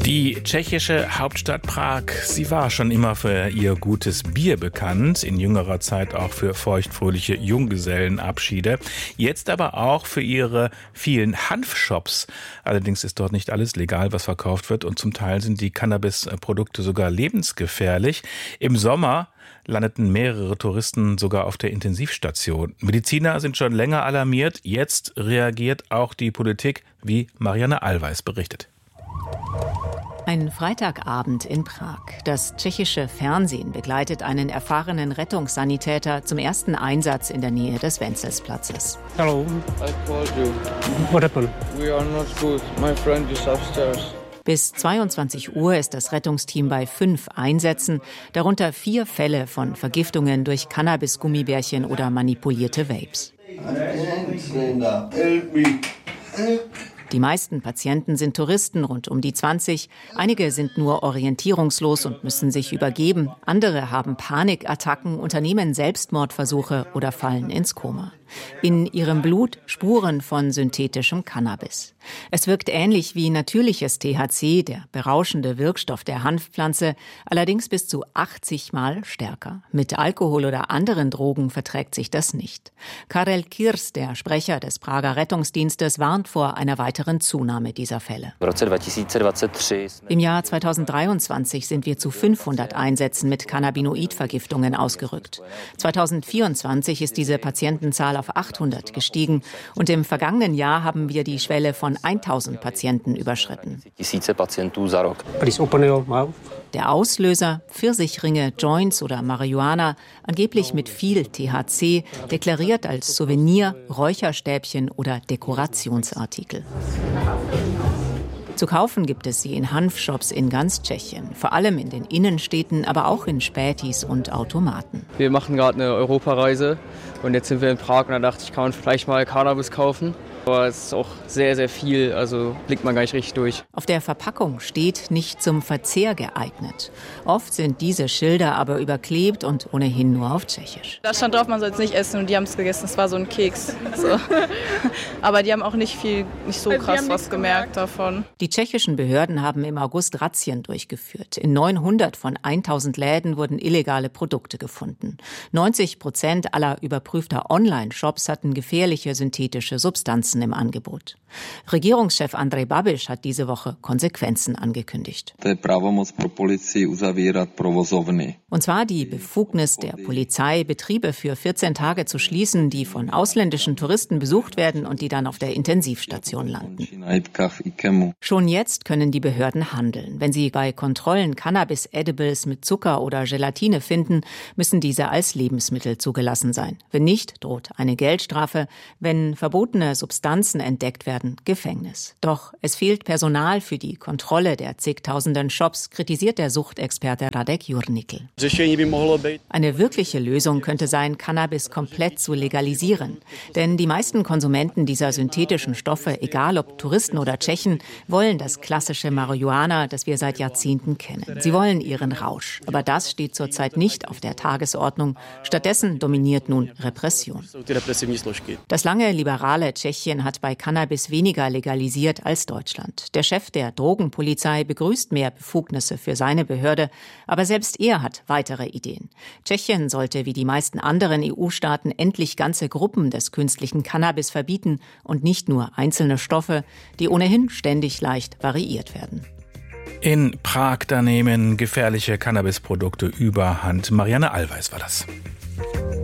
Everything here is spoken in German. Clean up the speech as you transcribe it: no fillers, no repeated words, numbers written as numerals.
Die tschechische Hauptstadt Prag, sie war schon immer für ihr gutes Bier bekannt, in jüngerer Zeit auch für feuchtfröhliche Junggesellenabschiede, jetzt aber auch für ihre vielen Hanfshops. Allerdings ist dort nicht alles legal, was verkauft wird, und zum Teil sind die Cannabisprodukte sogar lebensgefährlich. Im Sommer landeten mehrere Touristen sogar auf der Intensivstation. Mediziner sind schon länger alarmiert, jetzt reagiert auch die Politik, wie Marianne Allweis berichtet. Ein Freitagabend in Prag. Das tschechische Fernsehen begleitet einen erfahrenen Rettungssanitäter zum ersten Einsatz in der Nähe des Wencelsplatzes. Hello. I called you. What happened? We are not good. My friend is upstairs. Bis 22 Uhr ist das Rettungsteam bei 5 Einsätzen, darunter 4 Fälle von Vergiftungen durch Cannabis-Gummibärchen oder manipulierte Vapes. Help me. Die meisten Patienten sind Touristen rund um die 20. Einige sind nur orientierungslos und müssen sich übergeben. Andere haben Panikattacken, unternehmen Selbstmordversuche oder fallen ins Koma. In ihrem Blut Spuren von synthetischem Cannabis. Es wirkt ähnlich wie natürliches THC, der berauschende Wirkstoff der Hanfpflanze, allerdings bis zu 80 Mal stärker. Mit Alkohol oder anderen Drogen verträgt sich das nicht. Karel Kirs, der Sprecher des Prager Rettungsdienstes, warnt vor einer weiteren Zunahme dieser Fälle. Im Jahr 2023 sind wir zu 500 Einsätzen mit Cannabinoidvergiftungen ausgerückt. 2024 ist diese Patientenzahl auf 800 gestiegen und im vergangenen Jahr haben wir die Schwelle von 1000 Patienten überschritten. Please open your mouth. Der Auslöser, Pfirsichringe, Joints oder Marihuana, angeblich mit viel THC, deklariert als Souvenir, Räucherstäbchen oder Dekorationsartikel. Zu kaufen gibt es sie in Hanfshops in ganz Tschechien, vor allem in den Innenstädten, aber auch in Spätis und Automaten. Wir machen gerade eine Europareise und jetzt sind wir in Prag und da dachte ich, kann man vielleicht mal Cannabis kaufen. Aber es ist auch sehr, sehr viel, also blickt man gar nicht richtig durch. Auf der Verpackung steht nicht zum Verzehr geeignet. Oft sind diese Schilder aber überklebt und ohnehin nur auf Tschechisch. Da stand drauf, man soll es nicht essen und die haben es gegessen. Es war so ein Keks. So. Aber die haben auch nicht so krass was gemerkt davon. Die tschechischen Behörden haben im August Razzien durchgeführt. In 900 von 1000 Läden wurden illegale Produkte gefunden. 90% aller überprüfter Online-Shops hatten gefährliche synthetische Substanzen im Angebot. Regierungschef Andrej Babiš hat diese Woche Konsequenzen angekündigt. Und zwar die Befugnis der Polizei, Betriebe für 14 Tage zu schließen, die von ausländischen Touristen besucht werden und die dann auf der Intensivstation landen. Schon jetzt können die Behörden handeln. Wenn sie bei Kontrollen Cannabis-Edibles mit Zucker oder Gelatine finden, müssen diese als Lebensmittel zugelassen sein. Wenn nicht, droht eine Geldstrafe. Wenn verbotene Substanzen entdeckt werden, Gefängnis. Doch es fehlt Personal für die Kontrolle der zigtausenden Shops, kritisiert der Suchtexperte Radek Jurnikl. Eine wirkliche Lösung könnte sein, Cannabis komplett zu legalisieren. Denn die meisten Konsumenten dieser synthetischen Stoffe, egal ob Touristen oder Tschechen, wollen das klassische Marihuana, das wir seit Jahrzehnten kennen. Sie wollen ihren Rausch. Aber das steht zurzeit nicht auf der Tagesordnung. Stattdessen dominiert nun Repression. Das lange liberale Tschechien hat bei Cannabis weniger legalisiert als Deutschland. Der Chef der Drogenpolizei begrüßt mehr Befugnisse für seine Behörde, aber selbst er hat weitere Ideen. Tschechien sollte wie die meisten anderen EU-Staaten endlich ganze Gruppen des künstlichen Cannabis verbieten und nicht nur einzelne Stoffe, die ohnehin ständig leicht variiert werden. In Prag, da nehmen gefährliche Cannabisprodukte überhand. Marianne Allweis war das.